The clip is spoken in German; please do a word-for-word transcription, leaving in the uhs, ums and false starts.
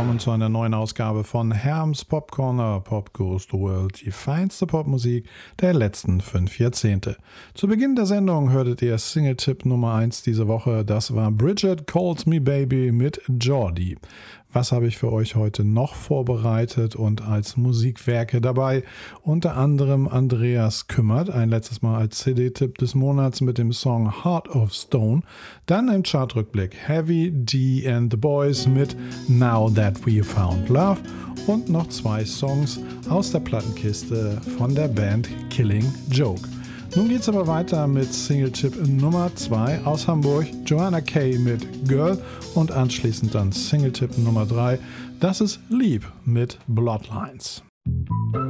willkommen zu einer neuen Ausgabe von Herms Pop Corner, Pop Goes the World, die feinste Popmusik der letzten fünf Jahrzehnte. Zu Beginn der Sendung hörtet ihr Single-Tipp Nummer eins diese Woche, das war Bridget Calls Me Baby mit Jordi. Was habe ich für euch heute noch vorbereitet und als Musikwerke dabei? Unter anderem Andreas Kümmert, ein letztes Mal als C D-Tipp des Monats mit dem Song Heart of Stone. Dann im Chartrückblick Heavy D and the Boys mit Now That We Found Love und noch zwei Songs aus der Plattenkiste von der Band Killing Joke. Nun geht's aber weiter mit Single-Tipp Nummer zwei aus Hamburg, Joanna Kay mit Girl und anschließend dann Single-Tipp Nummer drei, das ist Lieb mit Bloodlines.